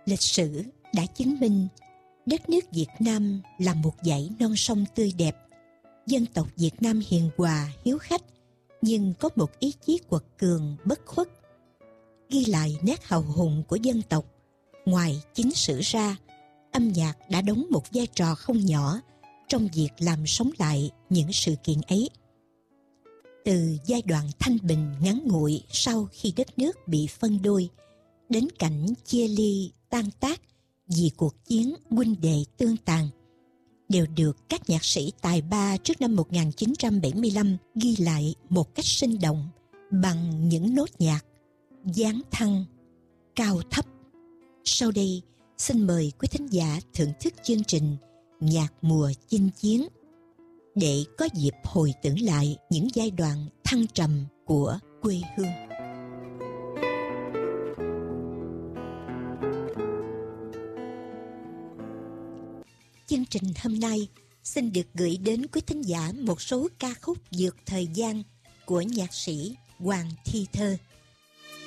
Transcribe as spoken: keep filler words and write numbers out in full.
Lịch sử đã chứng minh đất nước Việt Nam là một dãy non sông tươi đẹp. Dân tộc Việt Nam hiền hòa, hiếu khách, nhưng có một ý chí quật cường, bất khuất. Ghi lại nét hào hùng của dân tộc, ngoài chính sử ra, âm nhạc đã đóng một vai trò không nhỏ trong việc làm sống lại những sự kiện ấy. Từ giai đoạn thanh bình ngắn ngủi sau khi đất nước bị phân đôi, đến cảnh chia ly tan tác vì cuộc chiến huynh đệ tương tàn, đều được các nhạc sĩ tài ba trước năm một nghìn chín trăm bảy mươi lăm ghi lại một cách sinh động bằng những nốt nhạc, dáng thăng, cao thấp. Sau đây, xin mời quý thính giả thưởng thức chương trình Nhạc mùa chinh chiến để có dịp hồi tưởng lại những giai đoạn thăng trầm của quê hương. Chương trình hôm nay xin được gửi đến quý thính giả một số ca khúc vượt thời gian của nhạc sĩ Hoàng Thi Thơ.